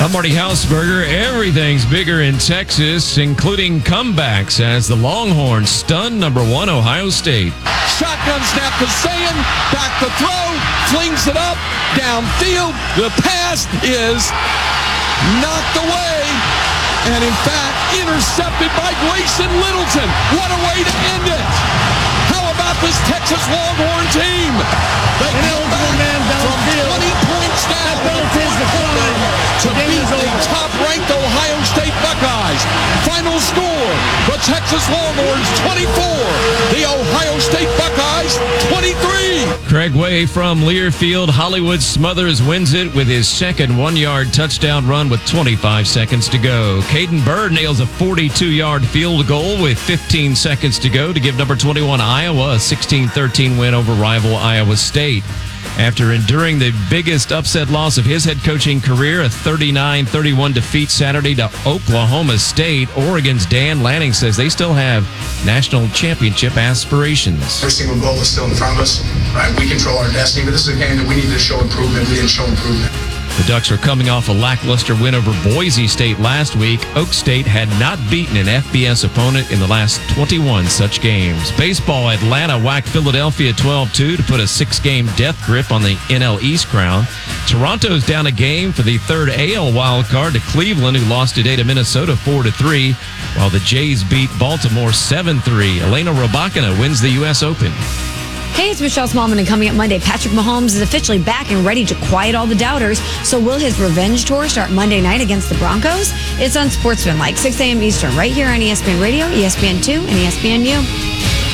I'm Marty Hausberger. Everything's bigger in Texas, including comebacks as the Longhorns stun number 1 Ohio State. Shotgun snap to Sayin, back to throw, flings it up, downfield. The pass is knocked away, and in fact, intercepted by Grayson Littleton. What a way to end it. How about this Texas Longhorn team? They come back from 20 points down to beat the top-ranked Ohio State Buckeyes. Final score, the Texas Longhorns 24, the Ohio State Buckeyes 23. Craig Way from Learfield. Hollywood Smothers wins it with his second 1-yard touchdown run with 25 seconds to go. Caden Bird nails a 42-yard field goal with 15 seconds to go to give number 21 Iowa a 16-13 win over rival Iowa State. After enduring the biggest upset loss of his head coaching career, a 39-31 defeat Saturday to Oklahoma State, Oregon's Dan Lanning says they still have national championship aspirations. Every single goal is still in front of us. Right? We control our destiny, but this is a game that we need to show improvement. We didn't show improvement. The Ducks are coming off a lackluster win over Boise State last week. Oak State had not beaten an FBS opponent in the last 21 such games. Baseball, Atlanta whacked Philadelphia 12-2 to put a 6-game death grip on the NL East crown. Toronto's down a game for the third AL wildcard to Cleveland, who lost today to Minnesota 4-3, while the Jays beat Baltimore 7-3. Elena Rybakina wins the U.S. Open. Hey, it's Michelle Smallman, and coming up Monday, Patrick Mahomes is officially back and ready to quiet all the doubters. So will his revenge tour start Monday night against the Broncos? It's on Sportsman, like 6 a.m. Eastern, right here on ESPN Radio, ESPN2, and ESPNU.